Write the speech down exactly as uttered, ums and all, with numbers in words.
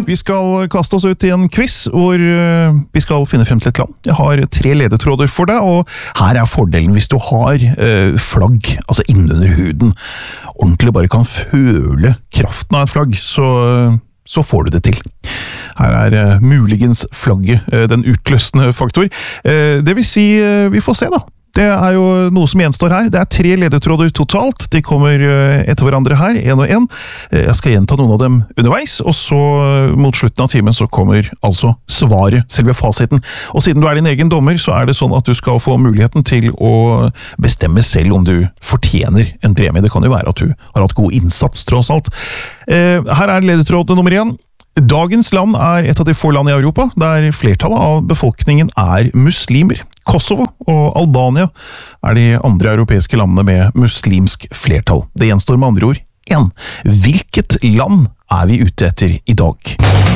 Vi skal kaste oss ut i en quiz hvor vi skal finne frem til et land. Jeg har tre ledetråder for deg, og her er fordelen hvis du har eh, flagg, altså innunder huden. Ordentlig bare kan føle kraften av et flagg, så, så får du det til. Her er eh, muligens flagget eh, den utløsende faktor. Eh, det vil si, eh, vi får se da. Det er jo noe som gjenstår her. Det er tre ledetråder totalt. De kommer etter hverandre her, en og en. Jeg skal gjenta noen av dem underveis, og så mot slutten av timen så kommer altså svaret, selve fasiten. Og siden du er din egen dommer, så er det sånn at du skal få muligheten til å bestemme selv om du fortjener en premie. Det kan jo være at du har hatt god innsats, tross alt. Her er ledetråd nummer én. Dagens land er et av de få land i Europa, der flertallet av befolkningen er muslimer. Kosovo og Albania er de andre europeiske landene med muslimsk flertall. Det gjenstår med andre ord én. Hvilket land er vi ute etter i dag?